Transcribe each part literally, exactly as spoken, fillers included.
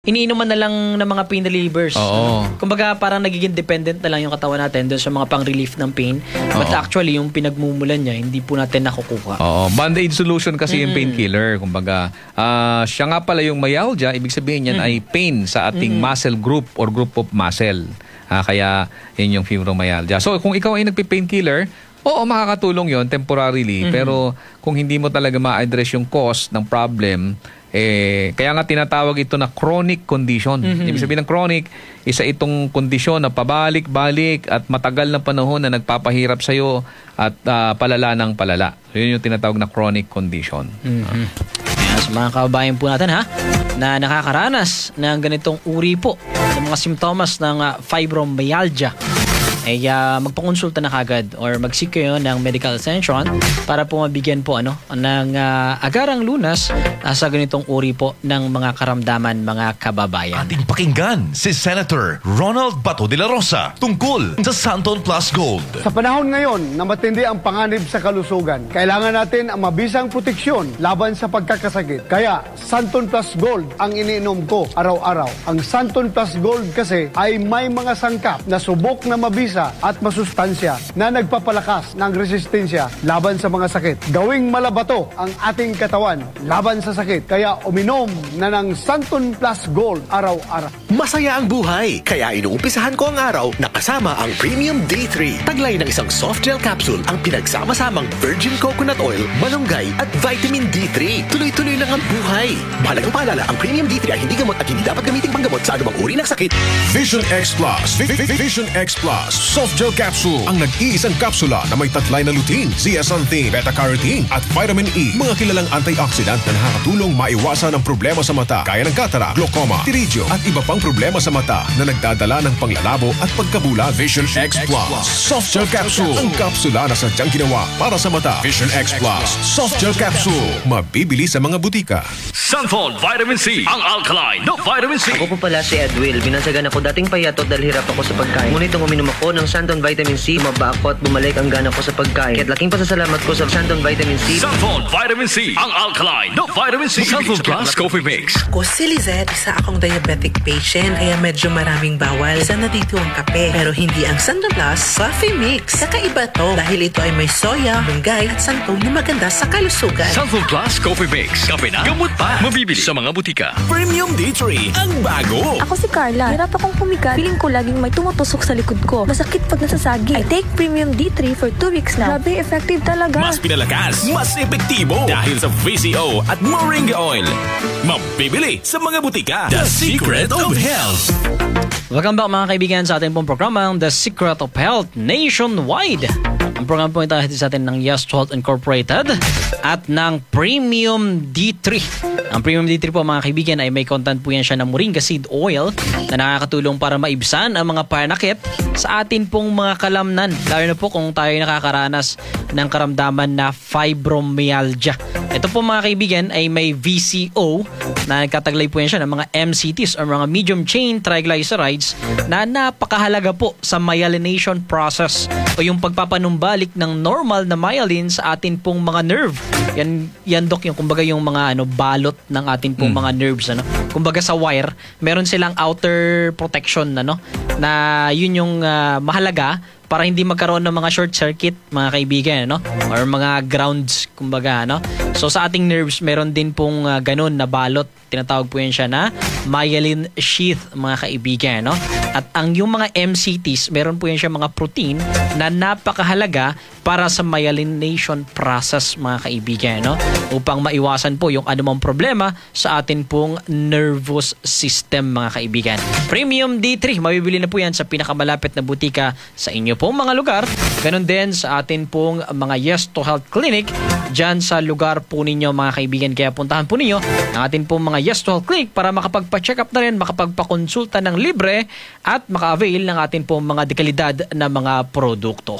iniinuman na lang ng mga pain relievers. Oo. Kumbaga parang nagiging dependent na lang yung katawan natin doon sa mga pang-relief ng pain. But Oo. actually, yung pinagmumulan niya, hindi po natin nakukuha. Oo. Band-aid solution kasi yung painkiller. Kumbaga, ah, siya nga pala yung myalgia, ibig sabihin yan ay pain sa ating muscle group or group of muscle. Ah, kaya yun yung fibromyalgia. So kung ikaw ay nagpi-painkiller, oo, makakatulong yon temporarily. Mm-hmm. Pero kung hindi mo talaga ma-address yung cause ng problem, eh, kaya nga tinatawag ito na chronic condition. Mm-hmm. Ibig sabihin ng chronic, isa itong kondisyon na pabalik-balik at matagal na panahon na nagpapahirap sa'yo at uh, palala ng palala. So yun yung tinatawag na chronic condition. Mm-hmm. Kaya sa mga kababayan po natin ha, na nakakaranas ng ganitong uri po ng mga simptomas ng uh, fibromyalgia, ay uh, magpakonsulta na kagad or mag-seek kayo ng medical attention para po mabigyan po ano ng uh, agarang lunas uh, sa ganitong uri po ng mga karamdaman, mga kababayan. Ating pakinggan si Senator Ronald Bato de la Rosa tungkol sa Santon Plus Gold. Sa panahon ngayon na matindi ang panganib sa kalusugan, kailangan natin ang mabisang proteksyon laban sa pagkakasakit. Kaya Santon Plus Gold ang iniinom ko araw-araw. Ang Santon Plus Gold kasi ay may mga sangkap na subok na mabisa at masustansya na nagpapalakas ng resistensya laban sa mga sakit. Gawing malabato ang ating katawan laban sa sakit. Kaya uminom na ng Santon Plus Gold araw-araw. Masaya ang buhay, kaya inuumpisahan ko ang araw na kasama ang Premium D three. Taglay ng isang soft gel capsule ang pinagsama-samang virgin coconut oil, malunggay at vitamin D three. Tuloy-tuloy lang ang buhay. Mahalagang paalala, ang Premium D three ay hindi gamot at hindi dapat gamitin panggamot sa anumang uri ng sakit. Vision X Plus. Vi- Vi- Vision X Plus. Soft gel capsule. Ang nag-iisang kapsula na may tatlay na lutein, zeaxanthin, beta-carotene at vitamin E. Mga kilalang antioxidant na nakakatulong maiwasan ang problema sa mata gaya ng cataract, glaucoma, pterygium at iba pang problema sa mata na nagdadala ng panglalabo at pagkabula. Vision X Plus. Soft gel capsule. Ang kapsula na sadyang ginawa para sa mata. Vision X Plus. Soft gel capsule. Mabibili sa mga butika. Santon Vitamin C, ang alkaline na vitamin C. Ako po pala si Edwil. Binansagan ako dating payatot dahil hirap ako sa pagkain. Ngunit nung uminom ako ng Santon Vitamin C, maba ako at bumalik ang gana ko sa pagkain. Kaya't laking pasasalamat ko sa Santon Vitamin C. Santon Vitamin C, ang alkaline na vitamin C. Santon Plus Coffee Mix. Ako si Lizette, isa akong diabetic patient, kaya medyo maraming bawal. Isa na dito ang kape, pero hindi ang Santon Plus Coffee Mix. Kakaiba to dahil ito ay may soya, lunggay at santol na maganda sa kalusugan. Santon Plus Coffee Mix. Kape na, gamot pa. Mabibili sa mga butika. Premium D three, ang bago. Ako si Carla. Hirap akong pumikat. Feeling ko laging may tumutusok sa likod ko. Masakit pag nasasagi. I take Premium D three for two weeks na. Grabe, effective talaga. Mas pinalakas, mas epektibo dahil sa V C O at Moringa Oil. Mabibili sa mga butika. The Secret of Health. Welcome back mga kaibigan sa ating pong programang The Secret of Health Nationwide. Ang program po ito sa atin ng Yes Health Incorporated at ng Premium D three. Ang Premium D three po mga kaibigan ay may content po yan siya ng Moringa Seed Oil na nakakatulong para maibsan ang mga panakit sa atin pong mga kalamnan. Lalo na po kung tayo nakakaranas ng karamdaman na fibromyalgia. Ito po mga kaibigan ay may V C O na nagkataglay po yan siya ng mga M C Ts or mga medium chain triglycerides na napakahalaga po sa myelination process o yung pagpapanumbalik ng normal na myelin sa atin pong mga nerve. Yan, yan dok, yung kumbaga yung mga ano, balot ng atin pong mm. mga nerves. Ano? Kumbaga sa wire, meron silang outer protection ano, na yun yung uh, mahalaga para hindi magkaroon ng mga short circuit mga kaibigan no or mga grounds kumbaga no. So sa ating nerves meron din pong uh, ganun na balot, tinatawag po yan siya na myelin sheath mga kaibigan no. At ang yung mga M C Ts meron po yan siya mga protein na napakahalaga para sa myelination process mga kaibigan no, upang maiwasan po yung anumang problema sa atin pong nervous system mga kaibigan. Premium D three mabibili na po yan sa pinakamalapit na butika sa inyo pong mga lugar. Ganon din sa atin pong mga Yes to Health Clinic dyan sa lugar po ninyo mga kaibigan. Kaya puntahan po ninyo ang atin pong mga Yes to Health Clinic para makapagpa-check up na rin, makapagpakonsulta ng libre at maka-avail ng atin pong mga dekalidad na mga produkto.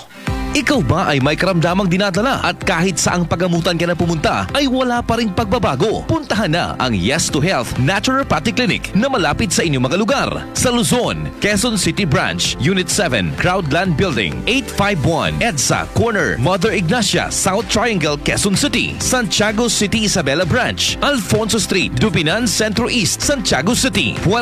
Ikaw ba ay may karamdamang dinadala at kahit saang pagamutan ka na pumunta ay wala pa ring pagbabago? Puntahan na ang Yes to Health Naturopathy Clinic na malapit sa inyong mga lugar. Sa Luzon, Quezon City Branch, Unit seven, Crowdland Building, eight five one, EDSA Corner, Mother Ignacia, South Triangle, Quezon City. Santiago City Isabela Branch, Alfonso Street, Dubinan Centro East, Santiago City.